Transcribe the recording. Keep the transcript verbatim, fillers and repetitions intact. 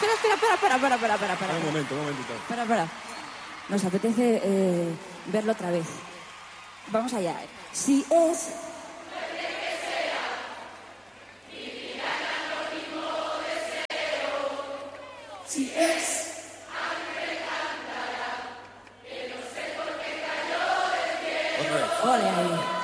espera, espera, espera, espera, espera, espera, espera, espera. Un momento, un momentito. Espera, espera. Nos apetece eh, verlo otra vez. Vamos allá. Si es... Si es... Otra vez. Ole ahí.